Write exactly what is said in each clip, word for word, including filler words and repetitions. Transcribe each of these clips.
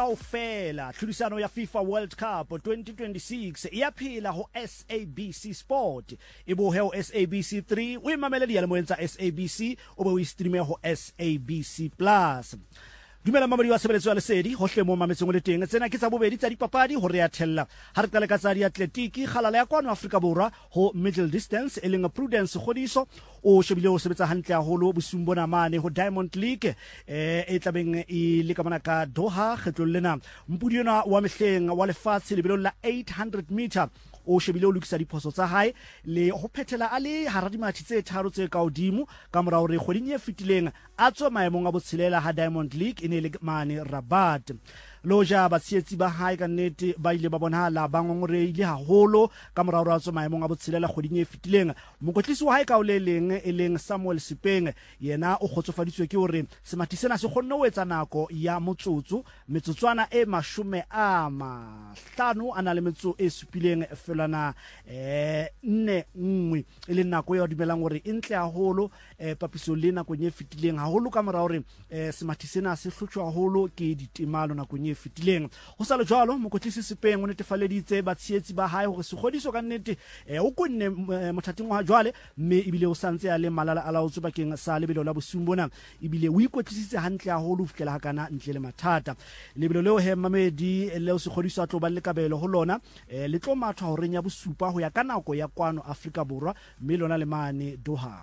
kaofela tlhodisano ya FIFA World Cup twenty twenty-six ya phela ho S A B C Sport e bo he ho S A B C three o imamele dialemoeng tsa S A B C o be o streame ho S A B C Plus. Dumela mamadi wa sebeletso ya lesedi hohle mo mametseng le teng tsena ke tsa bobedi tsa dipapadi ho re ya thella ha re tla ka tsa di atletiki khalala ya kwano Afrika Borwa ho middle distance e leng Prudence Khodiso o shebile o sebetsa hantle haholo bosumbona mane ho Diamond League eh e tlabeng e le ka mona ka Doha kgetlo lena mpudi yona wa mehleng wa lefatshe lebelo la eight hundred meter o shebile o lokisa diphoso tsa hae le ho phethela a le haradimathi tse tharo tse ka hodimo ka mora hore kgoding e fitileng a tswa maemong a botshelela ha Diamond League ene le mane Rabat loja batsietsi ba hae ka nnete ba ile ba bonahala ba ngongorehile haholo ka mora hore a tswa maemong a botshelela kgoding e fitileng mokotlisi wa hae ka o le leng e leng Samuel Sipeng yena o khotsofaditswe ke hore semathi sena se kgonne ho etsa nako ya motsotso metsotswana e mashome a mahlano ana le metso e supileng felana eh nne nngwe e le nako ya dumelang hore intle haholo eh papiso le nako nye fitileng haholo ka mora hore eh semathi sena se hlotswa haholo ke ditemalo nako nye fitileng ho sa le jwalo mokotlisi Sipeng o netefaleditse batsietsi ba hae hore sekgodiso ka nnete eh o konne mothating wa jwale mme ibile o santse a le malala a laotswe bakeng sa lebelo la bosumbona ibile o ikotlisitse hantle haholo ho fihlela hakana ntle le mathata lebelo leo he mamedi leo sekgodiso a tlo ba le kabelo ho lona eh le tlo mathwa ho renya bosupa ho ya ka nako ya kwano Afrika Borwa mme lona le mane Doha.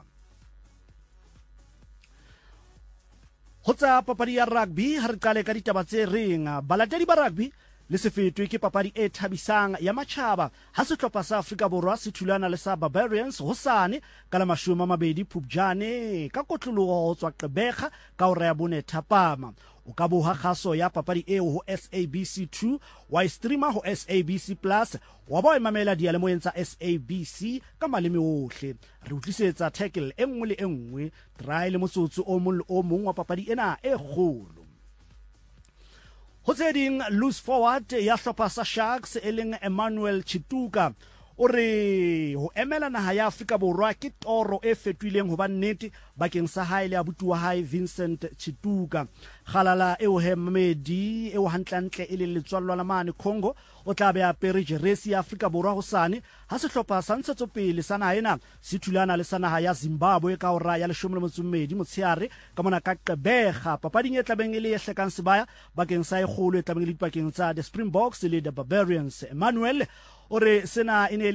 Hotsa papadi ya rugby ha re qale ka ditaba tse reng balatedi ba rugby le sefetwe ke papadi e thabisang ya matjhaba ha sehlopha sa Afrika Borwa se thulana le sa Barbarians hosane ka la mashome a mabedi Phupjane ka kotloloho ho tswa Qebekga ka hora ya bone thapama o ka boha kgaso ya papadi eo ho S A B C two wa streamer ho S A B C Plus wa ba imamela dialemoeng tsa S A B C ka maleme ohle re utlisetsa tackle e nngwe le e nngwe try le motsotso o mong le o mong wa papadi ena e kgolo. Ho tseding loose forward ya hlopha sa Sharks e leng Emmanuel Chituka o re ho emela naha ya Afrika Borwa ke toro e fetwileng ho ba nnete bakeng sa hae le abuti wa hae Vincent Chituka khalala eo he Mmedi eo hantlantle e le letswallwa la mane Congo o tla be a pere jeresi ya Afrika Borwa hosane ha sehlopha sa ntshetsopele sa naha ena se thulana le sa naha ya Zimbabwe ka hora ya leshome le metso e mmedi motsheare ka mona ka Qebekga papading e tlabeng e le ehlekang sebaya bakeng sa e kgolo e tlabeng le dipakeng tsa the Springboks le the Barbarians. Emmanuel ore sena ine